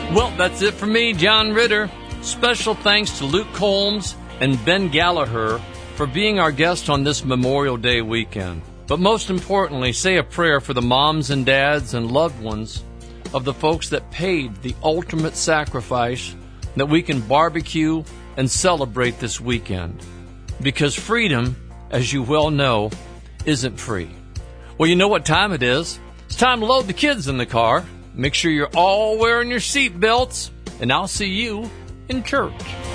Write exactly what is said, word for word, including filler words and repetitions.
Well, that's it for me, John Ritter. Special thanks to Luke Combs and Ben Gallagher for being our guest on this Memorial Day weekend. But most importantly, say a prayer for the moms and dads and loved ones of the folks that paid the ultimate sacrifice that we can barbecue and celebrate this weekend. Because freedom, as you well know, isn't free. Well, you know what time it is. It's time to load the kids in the car. Make sure you're all wearing your seat belts, and I'll see you in church.